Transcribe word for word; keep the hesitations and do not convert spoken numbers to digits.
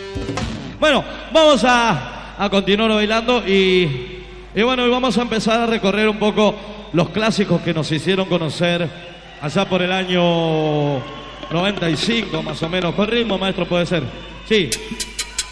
Bueno, vamos a, a continuar bailando y, y bueno, y vamos a empezar a recorrer un poco los clásicos que nos hicieron conocer allá por el año noventa y cinco, más o menos. ¿Con ritmo, maestro, puede ser? Sí.